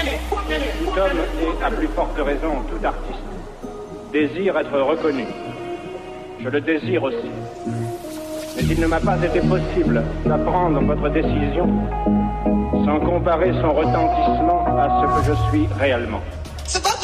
Tout homme, et à plus forte raison tout artiste, désire être reconnu. Je le désire aussi. Mais il ne m'a pas été possible d'apprendre votre décision sans comparer son retentissement à ce que je suis réellement. C'est pas